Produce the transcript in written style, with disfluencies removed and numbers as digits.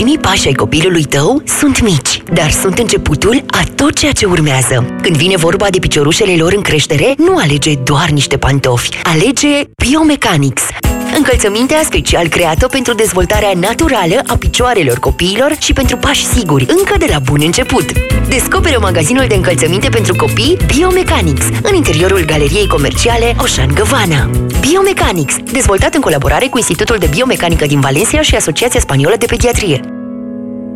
Primii pași ai copilului tău sunt mici, dar sunt începutul a tot ceea ce urmează. Când vine vorba de piciorușele lor în creștere, nu alege doar niște pantofi, alege Biomechanics. Încălțămintea special creată pentru dezvoltarea naturală a picioarelor copiilor și pentru pași siguri, încă de la bun început. Descoperă magazinul de încălțăminte pentru copii Biomechanics în interiorul galeriei comerciale Oșan Găvana. Biomechanics, dezvoltat în colaborare cu Institutul de Biomecanică din Valencia și Asociația Spaniolă de Pediatrie.